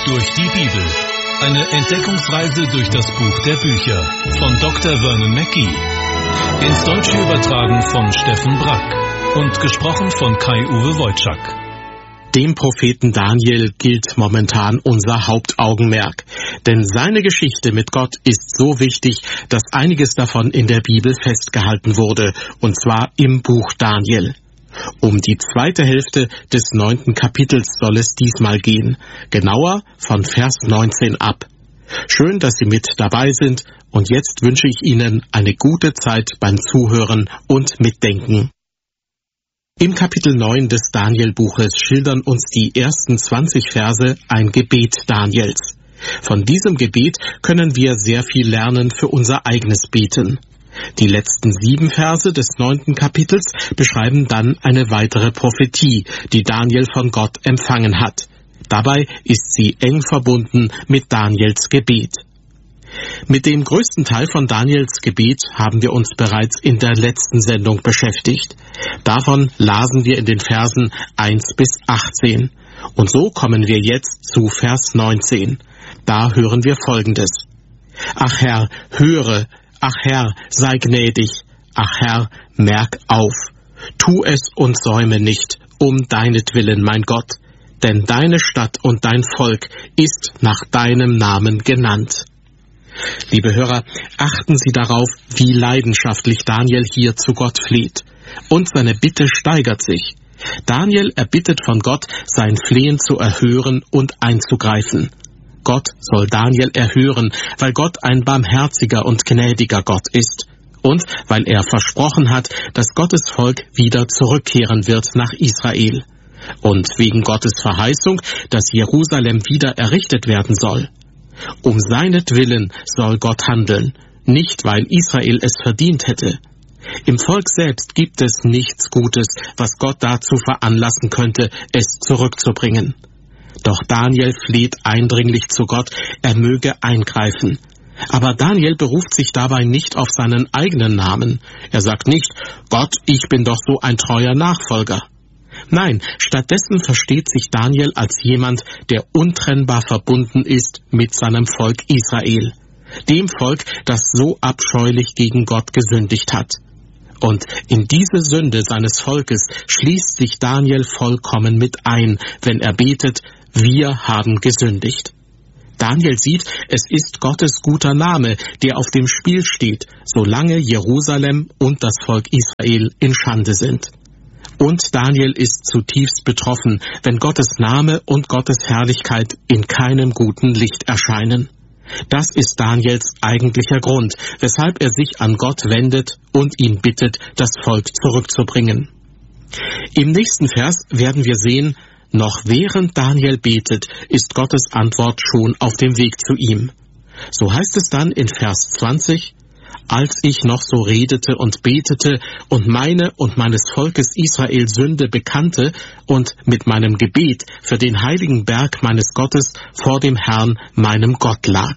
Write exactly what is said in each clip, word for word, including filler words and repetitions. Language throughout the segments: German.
durch die Bibel. Eine Entdeckungsreise durch das Buch der Bücher von Doktor Vernon Mackey. Ins Deutsche übertragen von Steffen Brack und gesprochen von Kai-Uwe Wojczak. Dem Propheten Daniel gilt momentan unser Hauptaugenmerk, denn seine Geschichte mit Gott ist so wichtig, dass einiges davon in der Bibel festgehalten wurde, und zwar im Buch Daniel. Um die zweite Hälfte des neunten Kapitels soll es diesmal gehen, genauer von Vers neunzehn ab. Schön, dass Sie mit dabei sind, und jetzt wünsche ich Ihnen eine gute Zeit beim Zuhören und Mitdenken. Im Kapitel neun des Daniel-Buches schildern uns die ersten zwanzig Verse ein Gebet Daniels. Von diesem Gebet können wir sehr viel lernen für unser eigenes Beten. Die letzten sieben Verse des neunten Kapitels beschreiben dann eine weitere Prophetie, die Daniel von Gott empfangen hat. Dabei ist sie eng verbunden mit Daniels Gebet. Mit dem größten Teil von Daniels Gebet haben wir uns bereits in der letzten Sendung beschäftigt. Davon lasen wir in den Versen eins bis achtzehn. Und so kommen wir jetzt zu Vers neunzehn. Da hören wir Folgendes. Ach Herr, höre, ach Herr, sei gnädig, ach Herr, merk auf. Tu es und säume nicht, um deinetwillen, mein Gott, denn deine Stadt und dein Volk ist nach deinem Namen genannt. Liebe Hörer, achten Sie darauf, wie leidenschaftlich Daniel hier zu Gott fleht. Und seine Bitte steigert sich. Daniel erbittet von Gott, sein Flehen zu erhören und einzugreifen. Gott soll Daniel erhören, weil Gott ein barmherziger und gnädiger Gott ist. Und weil er versprochen hat, dass Gottes Volk wieder zurückkehren wird nach Israel. Und wegen Gottes Verheißung, dass Jerusalem wieder errichtet werden soll. Um seinetwillen soll Gott handeln, nicht weil Israel es verdient hätte. Im Volk selbst gibt es nichts Gutes, was Gott dazu veranlassen könnte, es zurückzubringen. Doch Daniel fleht eindringlich zu Gott, er möge eingreifen. Aber Daniel beruft sich dabei nicht auf seinen eigenen Namen. Er sagt nicht, Gott, ich bin doch so ein treuer Nachfolger. Nein, stattdessen versteht sich Daniel als jemand, der untrennbar verbunden ist mit seinem Volk Israel. Dem Volk, das so abscheulich gegen Gott gesündigt hat. Und in diese Sünde seines Volkes schließt sich Daniel vollkommen mit ein, wenn er betet, wir haben gesündigt. Daniel sieht, es ist Gottes guter Name, der auf dem Spiel steht, solange Jerusalem und das Volk Israel in Schande sind. Und Daniel ist zutiefst betroffen, wenn Gottes Name und Gottes Herrlichkeit in keinem guten Licht erscheinen. Das ist Daniels eigentlicher Grund, weshalb er sich an Gott wendet und ihn bittet, das Volk zurückzubringen. Im nächsten Vers werden wir sehen, noch während Daniel betet, ist Gottes Antwort schon auf dem Weg zu ihm. So heißt es dann in Vers zwanzig, als ich noch so redete und betete und meine und meines Volkes Israel Sünde bekannte und mit meinem Gebet für den heiligen Berg meines Gottes vor dem Herrn, meinem Gott, lag.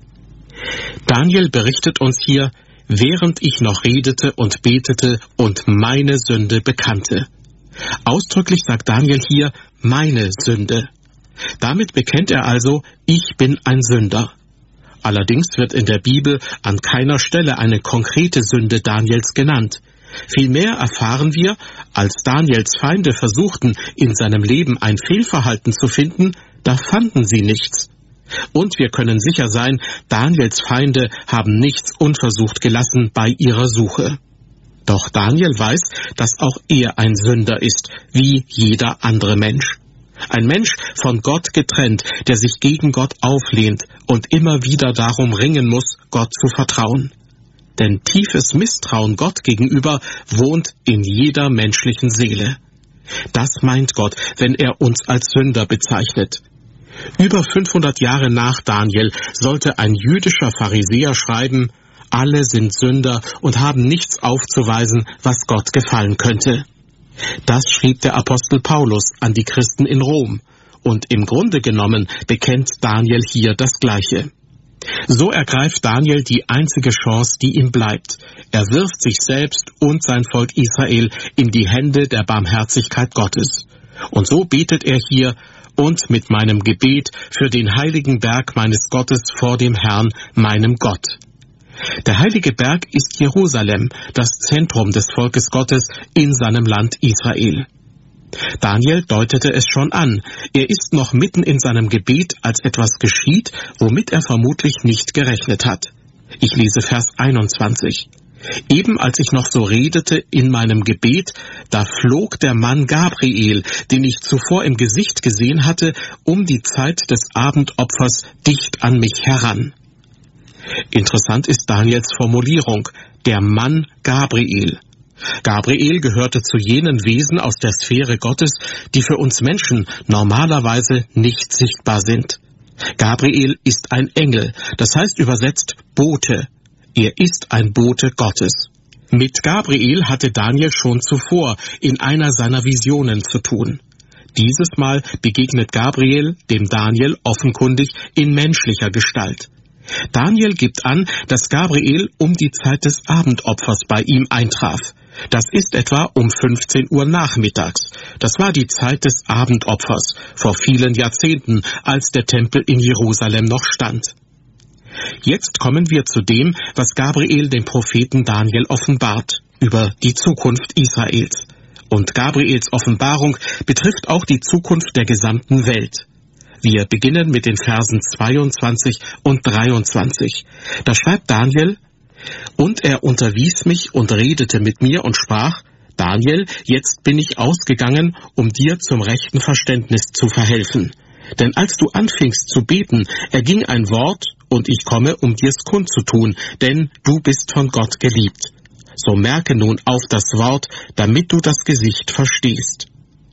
Daniel berichtet uns hier, während ich noch redete und betete und meine Sünde bekannte. Ausdrücklich sagt Daniel hier, meine Sünde. Damit bekennt er also, ich bin ein Sünder. Allerdings wird in der Bibel an keiner Stelle eine konkrete Sünde Daniels genannt. Vielmehr erfahren wir, als Daniels Feinde versuchten, in seinem Leben ein Fehlverhalten zu finden, da fanden sie nichts. Und wir können sicher sein, Daniels Feinde haben nichts unversucht gelassen bei ihrer Suche. Doch Daniel weiß, dass auch er ein Sünder ist, wie jeder andere Mensch. Ein Mensch von Gott getrennt, der sich gegen Gott auflehnt und immer wieder darum ringen muss, Gott zu vertrauen. Denn tiefes Misstrauen Gott gegenüber wohnt in jeder menschlichen Seele. Das meint Gott, wenn er uns als Sünder bezeichnet. Über fünfhundert Jahre nach Daniel sollte ein jüdischer Pharisäer schreiben, alle sind Sünder und haben nichts aufzuweisen, was Gott gefallen könnte. Das schrieb der Apostel Paulus an die Christen in Rom, und im Grunde genommen bekennt Daniel hier das Gleiche. So ergreift Daniel die einzige Chance, die ihm bleibt. Er wirft sich selbst und sein Volk Israel in die Hände der Barmherzigkeit Gottes. Und so betet er hier, und mit meinem Gebet für den heiligen Berg meines Gottes vor dem Herrn, meinem Gott. Der heilige Berg ist Jerusalem, das Zentrum des Volkes Gottes in seinem Land Israel. Daniel deutete es schon an. Er ist noch mitten in seinem Gebet, als etwas geschieht, womit er vermutlich nicht gerechnet hat. Ich lese Vers einundzwanzig. Eben als ich noch so redete in meinem Gebet, da flog der Mann Gabriel, den ich zuvor im Gesicht gesehen hatte, um die Zeit des Abendopfers dicht an mich heran. Interessant ist Daniels Formulierung, der Mann Gabriel. Gabriel gehörte zu jenen Wesen aus der Sphäre Gottes, die für uns Menschen normalerweise nicht sichtbar sind. Gabriel ist ein Engel, das heißt übersetzt Bote. Er ist ein Bote Gottes. Mit Gabriel hatte Daniel schon zuvor in einer seiner Visionen zu tun. Dieses Mal begegnet Gabriel dem Daniel offenkundig in menschlicher Gestalt. Daniel gibt an, dass Gabriel um die Zeit des Abendopfers bei ihm eintraf. Das ist etwa um fünfzehn Uhr nachmittags. Das war die Zeit des Abendopfers, vor vielen Jahrzehnten, als der Tempel in Jerusalem noch stand. Jetzt kommen wir zu dem, was Gabriel dem Propheten Daniel offenbart, über die Zukunft Israels. Und Gabriels Offenbarung betrifft auch die Zukunft der gesamten Welt. Wir beginnen mit den Versen zweiundzwanzig und dreiundzwanzig. Da schreibt Daniel: Und er unterwies mich und redete mit mir und sprach: Daniel, jetzt bin ich ausgegangen, um dir zum rechten Verständnis zu verhelfen. Denn als du anfingst zu beten, erging ein Wort, und ich komme, um dir's kundzutun, denn du bist von Gott geliebt. So merke nun auf das Wort, damit du das Gesicht verstehst.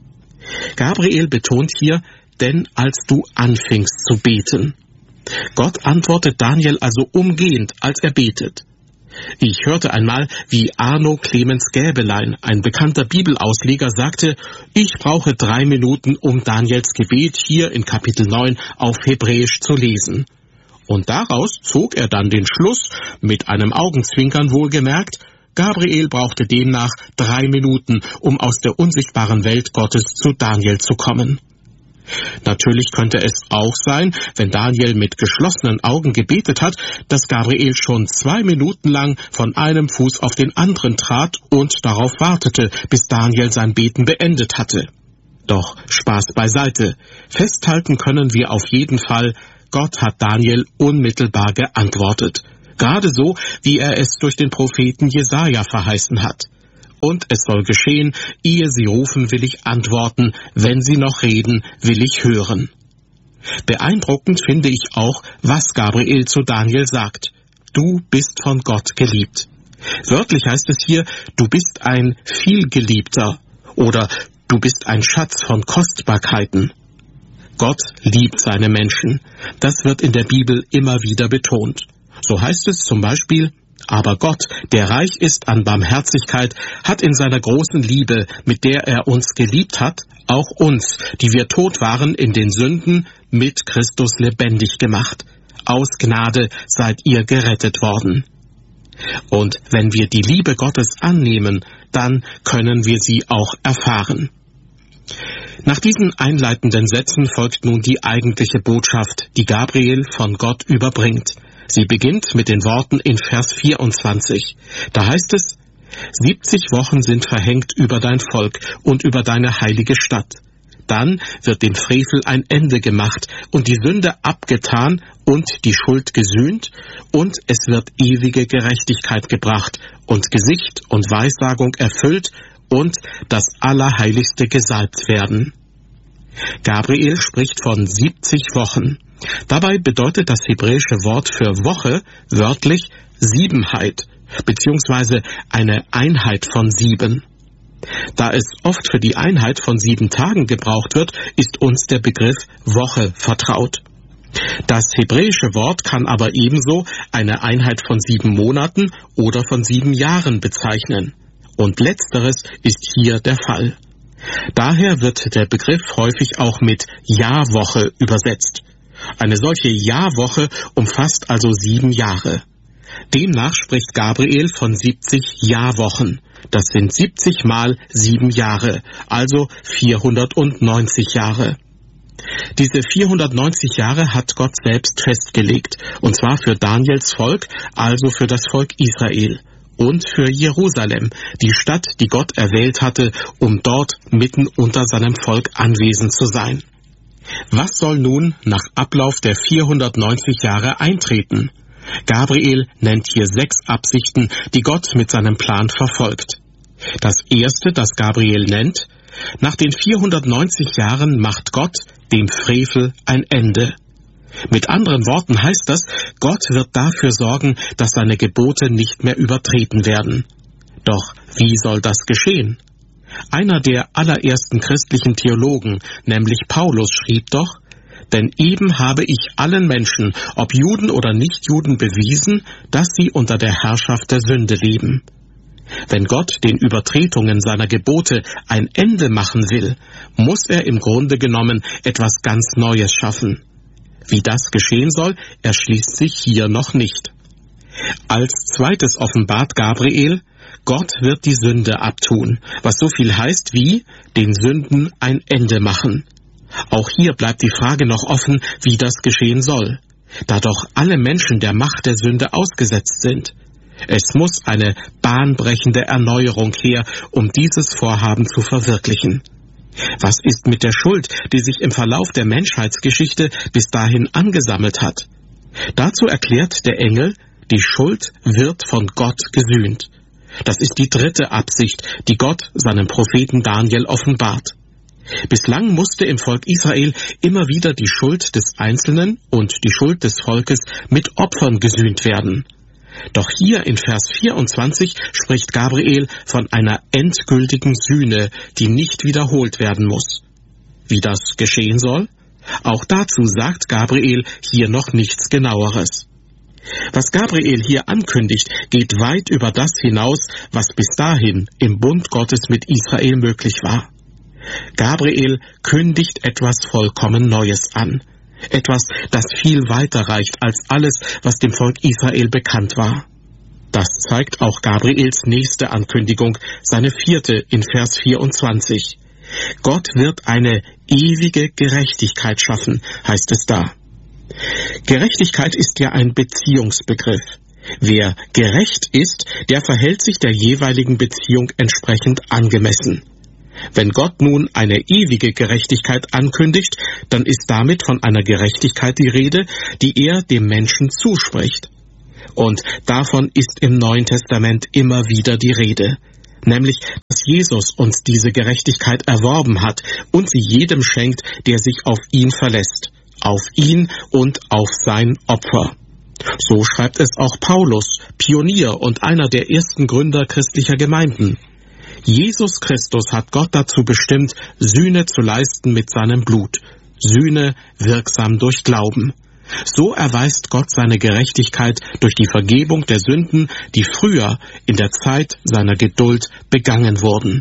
Gabriel betont hier, denn als du anfingst zu beten. Gott antwortet Daniel also umgehend, als er betet. Ich hörte einmal, wie Arno Clemens Gäbelein, ein bekannter Bibelausleger, sagte, ich brauche drei Minuten, um Daniels Gebet hier in Kapitel neun auf Hebräisch zu lesen. Und daraus zog er dann den Schluss, mit einem Augenzwinkern wohlgemerkt, Gabriel brauchte demnach drei Minuten, um aus der unsichtbaren Welt Gottes zu Daniel zu kommen. Natürlich könnte es auch sein, wenn Daniel mit geschlossenen Augen gebetet hat, dass Gabriel schon zwei Minuten lang von einem Fuß auf den anderen trat und darauf wartete, bis Daniel sein Beten beendet hatte. Doch Spaß beiseite. Festhalten können wir auf jeden Fall, Gott hat Daniel unmittelbar geantwortet. Gerade so, wie er es durch den Propheten Jesaja verheißen hat. Und es soll geschehen, ehe sie rufen, will ich antworten, wenn sie noch reden, will ich hören. Beeindruckend finde ich auch, was Gabriel zu Daniel sagt. Du bist von Gott geliebt. Wörtlich heißt es hier, du bist ein Vielgeliebter oder du bist ein Schatz von Kostbarkeiten. Gott liebt seine Menschen. Das wird in der Bibel immer wieder betont. So heißt es zum Beispiel, aber Gott, der reich ist an Barmherzigkeit, hat in seiner großen Liebe, mit der er uns geliebt hat, auch uns, die wir tot waren in den Sünden, mit Christus lebendig gemacht. Aus Gnade seid ihr gerettet worden. Und wenn wir die Liebe Gottes annehmen, dann können wir sie auch erfahren. Nach diesen einleitenden Sätzen folgt nun die eigentliche Botschaft, die Gabriel von Gott überbringt. Sie beginnt mit den Worten in Vers vierundzwanzig. Da heißt es, siebzig Wochen sind verhängt über dein Volk und über deine heilige Stadt. Dann wird dem Frevel ein Ende gemacht und die Sünde abgetan und die Schuld gesühnt und es wird ewige Gerechtigkeit gebracht und Gesicht und Weissagung erfüllt und das Allerheiligste gesalbt werden. Gabriel spricht von siebzig Wochen. Dabei bedeutet das hebräische Wort für Woche wörtlich Siebenheit, beziehungsweise eine Einheit von sieben. Da es oft für die Einheit von sieben Tagen gebraucht wird, ist uns der Begriff Woche vertraut. Das hebräische Wort kann aber ebenso eine Einheit von sieben Monaten oder von sieben Jahren bezeichnen. Und letzteres ist hier der Fall. Daher wird der Begriff häufig auch mit Jahrwoche übersetzt. Eine solche Jahrwoche umfasst also sieben Jahre. Demnach spricht Gabriel von siebzig Jahrwochen. Das sind siebzig mal sieben Jahre, also vierhundertneunzig Jahre. Diese vierhundertneunzig Jahre hat Gott selbst festgelegt, und zwar für Daniels Volk, also für das Volk Israel, und für Jerusalem, die Stadt, die Gott erwählt hatte, um dort mitten unter seinem Volk anwesend zu sein. Was soll nun nach Ablauf der vierhundertneunzig Jahre eintreten? Gabriel nennt hier sechs Absichten, die Gott mit seinem Plan verfolgt. Das erste, das Gabriel nennt: Nach den vierhundertneunzig Jahren macht Gott dem Frevel ein Ende. Mit anderen Worten heißt das, Gott wird dafür sorgen, dass seine Gebote nicht mehr übertreten werden. Doch wie soll das geschehen? Einer der allerersten christlichen Theologen, nämlich Paulus, schrieb doch: Denn eben habe ich allen Menschen, ob Juden oder Nichtjuden, bewiesen, dass sie unter der Herrschaft der Sünde leben. Wenn Gott den Übertretungen seiner Gebote ein Ende machen will, muss er im Grunde genommen etwas ganz Neues schaffen. Wie das geschehen soll, erschließt sich hier noch nicht. Als zweites offenbart Gabriel: Gott wird die Sünde abtun, was so viel heißt wie den Sünden ein Ende machen. Auch hier bleibt die Frage noch offen, wie das geschehen soll, da doch alle Menschen der Macht der Sünde ausgesetzt sind. Es muss eine bahnbrechende Erneuerung her, um dieses Vorhaben zu verwirklichen. Was ist mit der Schuld, die sich im Verlauf der Menschheitsgeschichte bis dahin angesammelt hat? Dazu erklärt der Engel: Die Schuld wird von Gott gesühnt. Das ist die dritte Absicht, die Gott seinem Propheten Daniel offenbart. Bislang musste im Volk Israel immer wieder die Schuld des Einzelnen und die Schuld des Volkes mit Opfern gesühnt werden. Doch hier in Vers vierundzwanzig spricht Gabriel von einer endgültigen Sühne, die nicht wiederholt werden muss. Wie das geschehen soll? Auch dazu sagt Gabriel hier noch nichts Genaueres. Was Gabriel hier ankündigt, geht weit über das hinaus, was bis dahin im Bund Gottes mit Israel möglich war. Gabriel kündigt etwas vollkommen Neues an. Etwas, das viel weiter reicht als alles, was dem Volk Israel bekannt war. Das zeigt auch Gabriels nächste Ankündigung, seine vierte in Vers vierundzwanzig. Gott wird eine ewige Gerechtigkeit schaffen, heißt es da. Gerechtigkeit ist ja ein Beziehungsbegriff. Wer gerecht ist, der verhält sich der jeweiligen Beziehung entsprechend angemessen. Wenn Gott nun eine ewige Gerechtigkeit ankündigt, dann ist damit von einer Gerechtigkeit die Rede, die er dem Menschen zuspricht. Und davon ist im Neuen Testament immer wieder die Rede, nämlich, dass Jesus uns diese Gerechtigkeit erworben hat und sie jedem schenkt, der sich auf ihn verlässt, auf ihn und auf sein Opfer. So schreibt es auch Paulus, Pionier und einer der ersten Gründer christlicher Gemeinden. Jesus Christus hat Gott dazu bestimmt, Sühne zu leisten mit seinem Blut, Sühne wirksam durch Glauben. So erweist Gott seine Gerechtigkeit durch die Vergebung der Sünden, die früher in der Zeit seiner Geduld begangen wurden.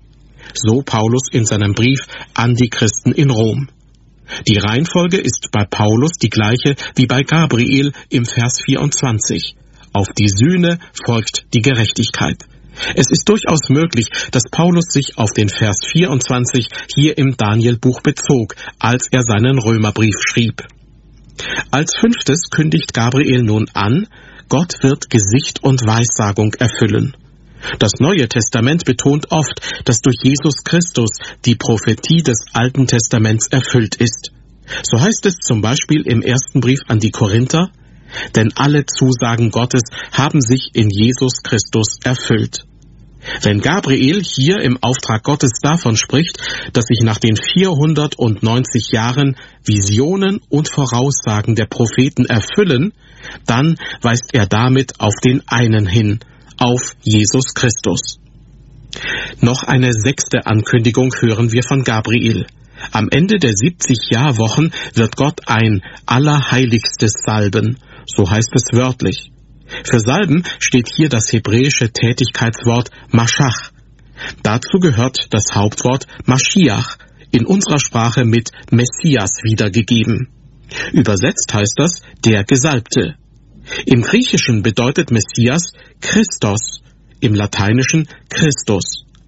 So Paulus in seinem Brief an die Christen in Rom. Die Reihenfolge ist bei Paulus die gleiche wie bei Gabriel im Vers vierundzwanzig. Auf die Sühne folgt die Gerechtigkeit. Es ist durchaus möglich, dass Paulus sich auf den Vers vierundzwanzig hier im Danielbuch bezog, als er seinen Römerbrief schrieb. Als fünftes kündigt Gabriel nun an, Gott wird Gesicht und Weissagung erfüllen. Das Neue Testament betont oft, dass durch Jesus Christus die Prophetie des Alten Testaments erfüllt ist. So heißt es zum Beispiel im ersten Brief an die Korinther: Denn alle Zusagen Gottes haben sich in Jesus Christus erfüllt. Wenn Gabriel hier im Auftrag Gottes davon spricht, dass sich nach den vierhundertneunzig Jahren Visionen und Voraussagen der Propheten erfüllen, dann weist er damit auf den einen hin, auf Jesus Christus. Noch eine sechste Ankündigung hören wir von Gabriel. Am Ende der siebzig Jahrwochen wird Gott ein Allerheiligstes salben, so heißt es wörtlich. Für Salben steht hier das hebräische Tätigkeitswort Maschach. Dazu gehört das Hauptwort Maschiach, in unserer Sprache mit Messias wiedergegeben. Übersetzt heißt das der Gesalbte. Im Griechischen bedeutet Messias Christos, im Lateinischen Christus.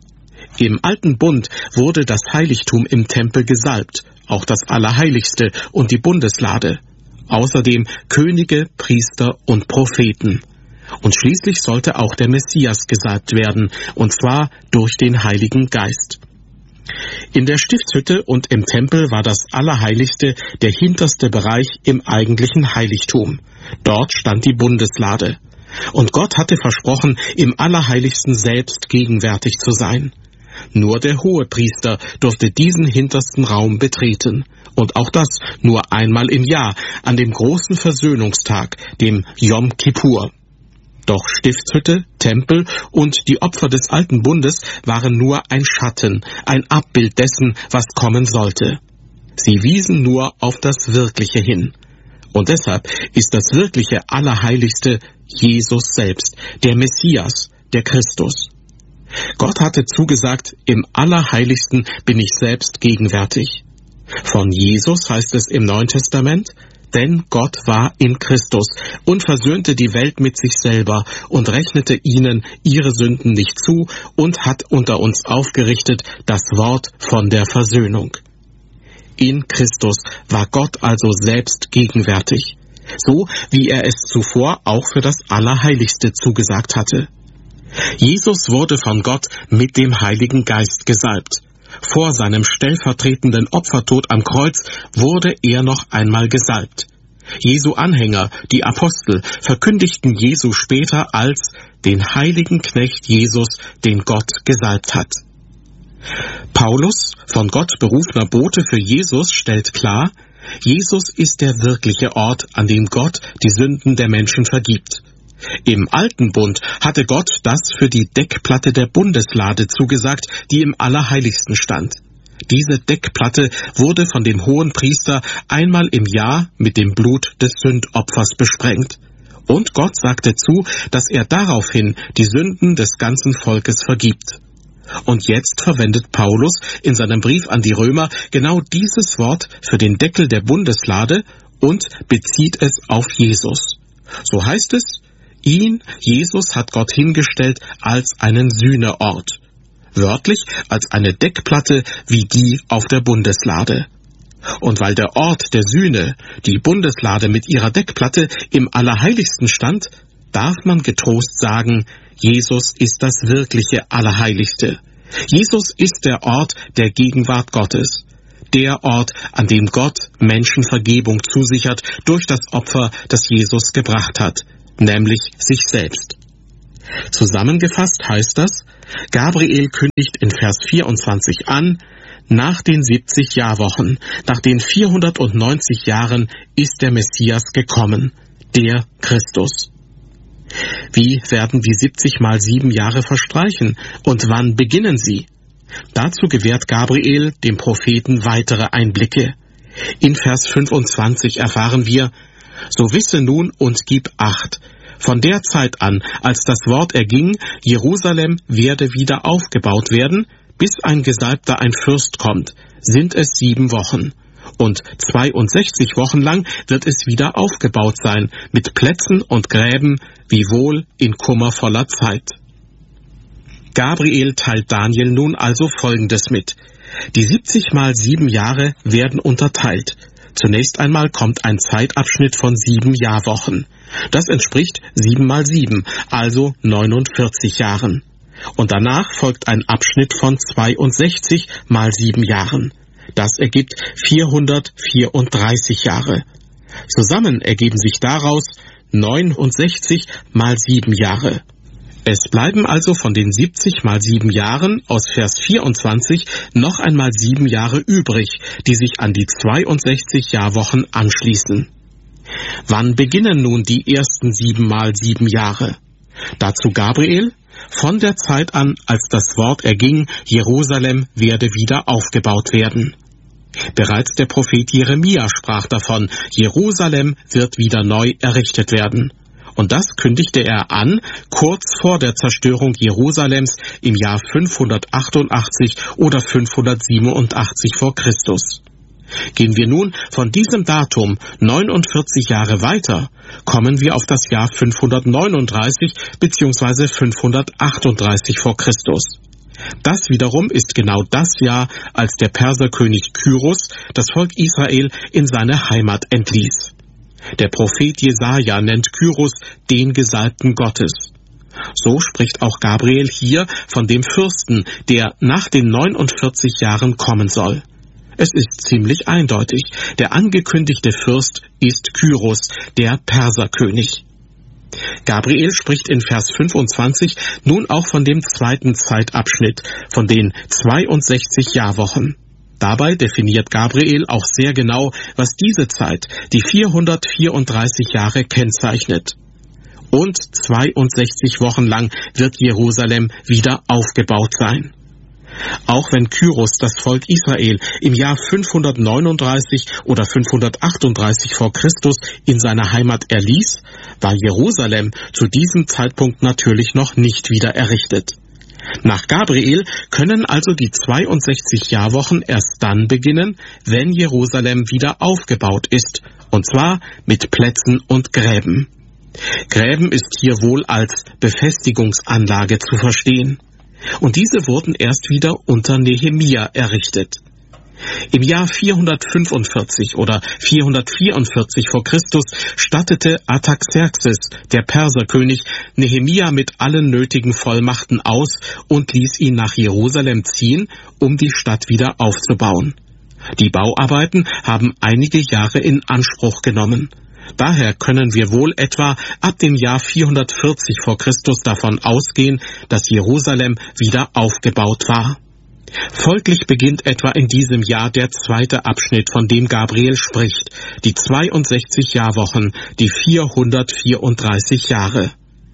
Im Alten Bund wurde das Heiligtum im Tempel gesalbt, auch das Allerheiligste und die Bundeslade. Außerdem Könige, Priester und Propheten. Und schließlich sollte auch der Messias gesalbt werden, und zwar durch den Heiligen Geist. In der Stiftshütte und im Tempel war das Allerheiligste der hinterste Bereich im eigentlichen Heiligtum. Dort stand die Bundeslade. Und Gott hatte versprochen, im Allerheiligsten selbst gegenwärtig zu sein. Nur der Hohepriester durfte diesen hintersten Raum betreten. Und auch das nur einmal im Jahr, an dem großen Versöhnungstag, dem Jom Kippur. Doch Stiftshütte, Tempel und die Opfer des Alten Bundes waren nur ein Schatten, ein Abbild dessen, was kommen sollte. Sie wiesen nur auf das Wirkliche hin. Und deshalb ist das wirkliche Allerheiligste Jesus selbst, der Messias, der Christus. Gott hatte zugesagt, im Allerheiligsten bin ich selbst gegenwärtig. Von Jesus heißt es im Neuen Testament, denn Gott war in Christus und versöhnte die Welt mit sich selber und rechnete ihnen ihre Sünden nicht zu und hat unter uns aufgerichtet das Wort von der Versöhnung. In Christus war Gott also selbst gegenwärtig, so wie er es zuvor auch für das Allerheiligste zugesagt hatte. Jesus wurde von Gott mit dem Heiligen Geist gesalbt. Vor seinem stellvertretenden Opfertod am Kreuz wurde er noch einmal gesalbt. Jesu Anhänger, die Apostel, verkündigten Jesu später als den heiligen Knecht Jesus, den Gott gesalbt hat. Paulus, von Gott berufener Bote für Jesus, stellt klar, Jesus ist der wirkliche Ort, an dem Gott die Sünden der Menschen vergibt. Im Alten Bund hatte Gott das für die Deckplatte der Bundeslade zugesagt, die im Allerheiligsten stand. Diese Deckplatte wurde von dem Hohenpriester einmal im Jahr mit dem Blut des Sündopfers besprengt. Und Gott sagte zu, dass er daraufhin die Sünden des ganzen Volkes vergibt. Und jetzt verwendet Paulus in seinem Brief an die Römer genau dieses Wort für den Deckel der Bundeslade und bezieht es auf Jesus. So heißt es, ihn, Jesus, hat Gott hingestellt als einen Sühneort. Wörtlich als eine Deckplatte wie die auf der Bundeslade. Und weil der Ort der Sühne, die Bundeslade mit ihrer Deckplatte, im Allerheiligsten stand, darf man getrost sagen, Jesus ist das wirkliche Allerheiligste. Jesus ist der Ort der Gegenwart Gottes. Der Ort, an dem Gott Menschen Vergebung zusichert durch das Opfer, das Jesus gebracht hat, nämlich sich selbst. Zusammengefasst heißt das, Gabriel kündigt in Vers vierundzwanzig an, nach den siebzig Jahrwochen, nach den vierhundertneunzig Jahren ist der Messias gekommen, der Christus. Wie werden die siebzig mal sieben Jahre verstreichen und wann beginnen sie? Dazu gewährt Gabriel dem Propheten weitere Einblicke. In Vers fünfundzwanzig erfahren wir, so wisse nun und gib Acht, von der Zeit an, als das Wort erging, Jerusalem werde wieder aufgebaut werden, bis ein Gesalbter, ein Fürst kommt, sind es sieben Wochen. Und zweiundsechzig Wochen lang wird es wieder aufgebaut sein, mit Plätzen und Gräben, wiewohl in kummervoller Zeit. Gabriel teilt Daniel nun also Folgendes mit. Die siebzig mal sieben Jahre werden unterteilt. Zunächst einmal kommt ein Zeitabschnitt von sieben Jahrwochen. Das entspricht sieben mal sieben, also neunundvierzig Jahren. Und danach folgt ein Abschnitt von zweiundsechzig mal sieben Jahren. Das ergibt vierhundertvierunddreißig Jahre. Zusammen ergeben sich daraus neunundsechzig mal sieben Jahre. Es bleiben also von den siebzig mal sieben Jahren aus Vers vierundzwanzig noch einmal sieben Jahre übrig, die sich an die zweiundsechzig Jahrwochen anschließen. Wann beginnen nun die ersten sieben mal sieben Jahre? Dazu Gabriel, von der Zeit an, als das Wort erging, Jerusalem werde wieder aufgebaut werden. Bereits der Prophet Jeremia sprach davon, Jerusalem wird wieder neu errichtet werden. Und das kündigte er an, kurz vor der Zerstörung Jerusalems im Jahr fünfhundertachtundachtzig oder fünfhundertsiebenundachtzig vor Christus. Gehen wir nun von diesem Datum neunundvierzig Jahre weiter, kommen wir auf das Jahr fünfhundertneununddreißig bzw. fünfhundertachtunddreißig vor Christus. Das wiederum ist genau das Jahr, als der Perserkönig Kyros das Volk Israel in seine Heimat entließ. Der Prophet Jesaja nennt Kyros den Gesalbten Gottes. So spricht auch Gabriel hier von dem Fürsten, der nach den neunundvierzig Jahren kommen soll. Es ist ziemlich eindeutig, der angekündigte Fürst ist Kyros, der Perserkönig. Gabriel spricht in Vers fünfundzwanzig nun auch von dem zweiten Zeitabschnitt, von den zweiundsechzig Jahrwochen. Dabei definiert Gabriel auch sehr genau, was diese Zeit, die vierhundertvierunddreißig Jahre, kennzeichnet. Und zweiundsechzig Wochen lang wird Jerusalem wieder aufgebaut sein. Auch wenn Kyros das Volk Israel im Jahr fünfhundertneununddreißig oder fünfhundertachtunddreißig vor Christus in seiner Heimat erließ, war Jerusalem zu diesem Zeitpunkt natürlich noch nicht wieder errichtet. Nach Gabriel können also die zweiundsechzig Jahrwochen erst dann beginnen, wenn Jerusalem wieder aufgebaut ist, und zwar mit Plätzen und Gräben. Gräben ist hier wohl als Befestigungsanlage zu verstehen. Und diese wurden erst wieder unter Nehemia errichtet. Im Jahr vierhundertfünfundvierzig oder vierhundertvierundvierzig vor Christus stattete Artaxerxes, der Perserkönig, Nehemia mit allen nötigen Vollmachten aus und ließ ihn nach Jerusalem ziehen, um die Stadt wieder aufzubauen. Die Bauarbeiten haben einige Jahre in Anspruch genommen. Daher können wir wohl etwa ab dem Jahr vierhundertvierzig vor Christus davon ausgehen, dass Jerusalem wieder aufgebaut war. Folglich beginnt etwa in diesem Jahr der zweite Abschnitt, von dem Gabriel spricht, die zweiundsechzig Jahrwochen, die vierhundertvierunddreißig Jahre.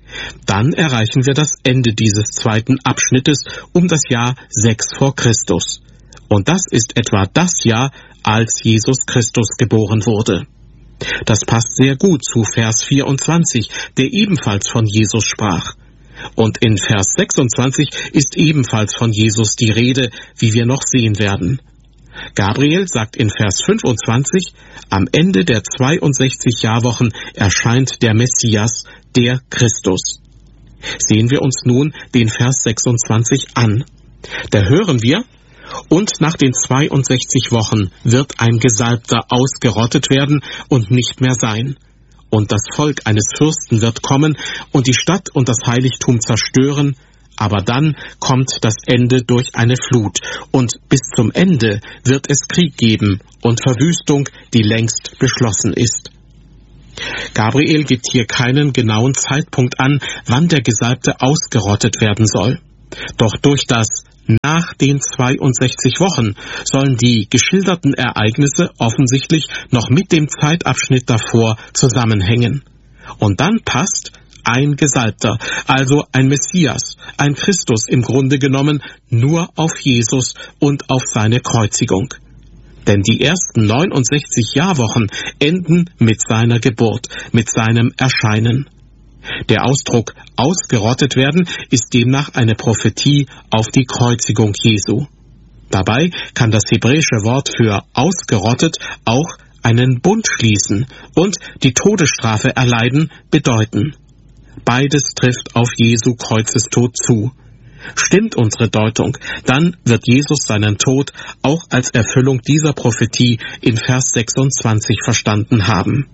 Dann erreichen wir das Ende dieses zweiten Abschnittes um das Jahr sechs vor Christus. Und das ist etwa das Jahr, als Jesus Christus geboren wurde. Das passt sehr gut zu Vers vierundzwanzig, der ebenfalls von Jesus sprach. Und in Vers sechsundzwanzig ist ebenfalls von Jesus die Rede, wie wir noch sehen werden. Gabriel sagt in Vers fünfundzwanzig, am Ende der zweiundsechzig Jahrwochen erscheint der Messias, der Christus. Sehen wir uns nun den Vers sechsundzwanzig an. Da hören wir: Und nach den zweiundsechzig Wochen wird ein Gesalbter ausgerottet werden und nicht mehr sein. Und das Volk eines Fürsten wird kommen und die Stadt und das Heiligtum zerstören, aber dann kommt das Ende durch eine Flut, und bis zum Ende wird es Krieg geben und Verwüstung, die längst beschlossen ist. Gabriel gibt hier keinen genauen Zeitpunkt an, wann der Gesalbte ausgerottet werden soll. Doch durch das nach den zweiundsechzig Wochen sollen die geschilderten Ereignisse offensichtlich noch mit dem Zeitabschnitt davor zusammenhängen. Und dann passt ein Gesalbter, also ein Messias, ein Christus im Grunde genommen nur auf Jesus und auf seine Kreuzigung. Denn die ersten neunundsechzig Jahrwochen enden mit seiner Geburt, mit seinem Erscheinen. Der Ausdruck ausgerottet werden ist demnach eine Prophetie auf die Kreuzigung Jesu. Dabei kann das hebräische Wort für ausgerottet auch einen Bund schließen und die Todesstrafe erleiden bedeuten. Beides trifft auf Jesu Kreuzestod zu. Stimmt unsere Deutung, dann wird Jesus seinen Tod auch als Erfüllung dieser Prophetie in Vers sechsundzwanzig verstanden haben.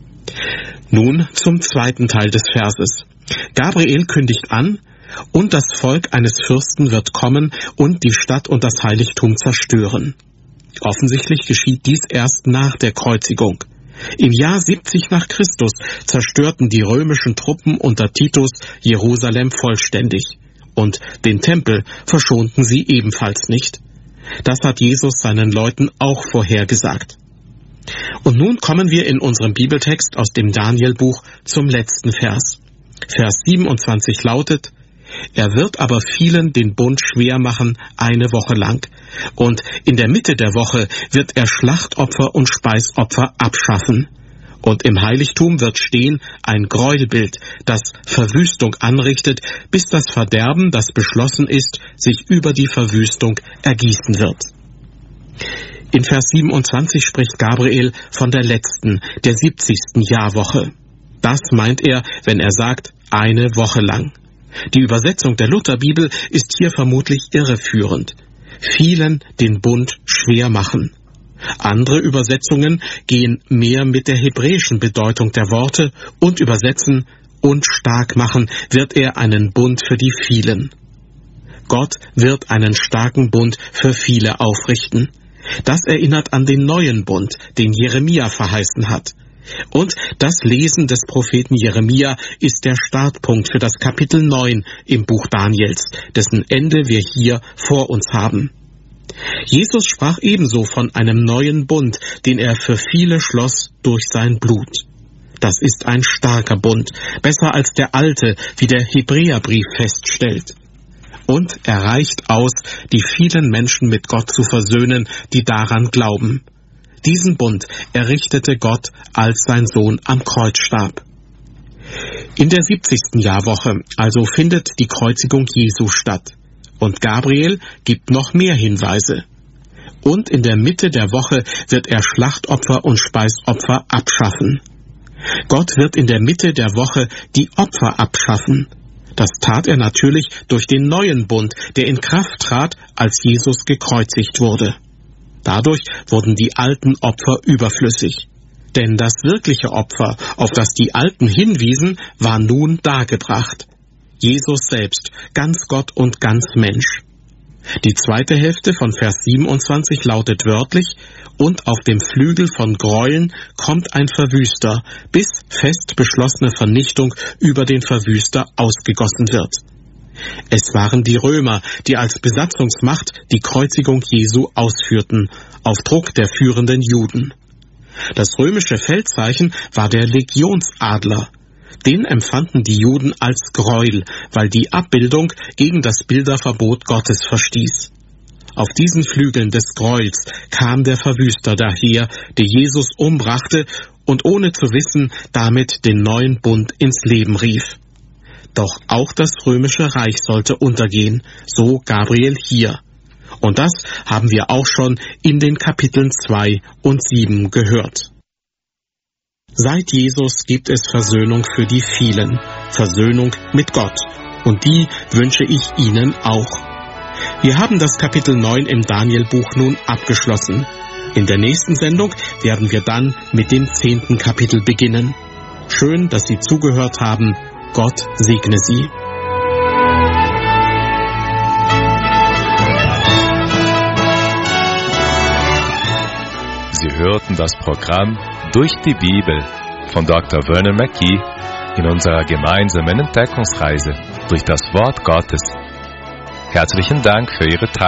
Nun zum zweiten Teil des Verses. Gabriel kündigt an: Und das Volk eines Fürsten wird kommen und die Stadt und das Heiligtum zerstören. Offensichtlich geschieht dies erst nach der Kreuzigung. Im Jahr siebzig nach Christus zerstörten die römischen Truppen unter Titus Jerusalem vollständig. Und den Tempel verschonten sie ebenfalls nicht. Das hat Jesus seinen Leuten auch vorhergesagt. Und nun kommen wir in unserem Bibeltext aus dem Danielbuch zum letzten Vers. Vers siebenundzwanzig lautet: Er wird aber vielen den Bund schwer machen eine Woche lang, und in der Mitte der Woche wird er Schlachtopfer und Speisopfer abschaffen. Und im Heiligtum wird stehen ein Gräuelbild, das Verwüstung anrichtet, bis das Verderben, das beschlossen ist, sich über die Verwüstung ergießen wird. In Vers siebenundzwanzig spricht Gabriel von der letzten, der siebzigsten Jahrwoche. Das meint er, wenn er sagt, eine Woche lang. Die Übersetzung der Lutherbibel ist hier vermutlich irreführend. Vielen den Bund schwer machen. Andere Übersetzungen gehen mehr mit der hebräischen Bedeutung der Worte und übersetzen: Und stark machen wird er einen Bund für die vielen. Gott wird einen starken Bund für viele aufrichten. Das erinnert an den neuen Bund, den Jeremia verheißen hat. Und das Lesen des Propheten Jeremia ist der Startpunkt für das Kapitel neun im Buch Daniels, dessen Ende wir hier vor uns haben. Jesus sprach ebenso von einem neuen Bund, den er für viele schloss durch sein Blut. Das ist ein starker Bund, besser als der alte, wie der Hebräerbrief feststellt. Und er reicht aus, die vielen Menschen mit Gott zu versöhnen, die daran glauben. Diesen Bund errichtete Gott, als sein Sohn am Kreuz starb. In der siebzigsten Jahrwoche also findet die Kreuzigung Jesu statt. Und Gabriel gibt noch mehr Hinweise. Und in der Mitte der Woche wird er Schlachtopfer und Speisopfer abschaffen. Gott wird in der Mitte der Woche die Opfer abschaffen. Das tat er natürlich durch den neuen Bund, der in Kraft trat, als Jesus gekreuzigt wurde. Dadurch wurden die alten Opfer überflüssig. Denn das wirkliche Opfer, auf das die Alten hinwiesen, war nun dargebracht. Jesus selbst, ganz Gott und ganz Mensch. Die zweite Hälfte von Vers siebenundzwanzig lautet wörtlich: Und auf dem Flügel von Gräueln kommt ein Verwüster, bis fest beschlossene Vernichtung über den Verwüster ausgegossen wird. Es waren die Römer, die als Besatzungsmacht die Kreuzigung Jesu ausführten, auf Druck der führenden Juden. Das römische Feldzeichen war der Legionsadler. Den empfanden die Juden als Gräuel, weil die Abbildung gegen das Bilderverbot Gottes verstieß. Auf diesen Flügeln des Gräuels kam der Verwüster daher, der Jesus umbrachte und ohne zu wissen damit den neuen Bund ins Leben rief. Doch auch das römische Reich sollte untergehen, so Gabriel hier. Und das haben wir auch schon in den Kapiteln zwei und sieben gehört. Seit Jesus gibt es Versöhnung für die vielen, Versöhnung mit Gott. Und die wünsche ich Ihnen auch. Wir haben das Kapitel neun im Danielbuch nun abgeschlossen. In der nächsten Sendung werden wir dann mit dem zehnten Kapitel beginnen. Schön, dass Sie zugehört haben. Gott segne Sie. Sie hörten das Programm Durch die Bibel von Doktor Vernon Mackey in unserer gemeinsamen Entdeckungsreise durch das Wort Gottes. Herzlichen Dank für Ihre Teilnahme.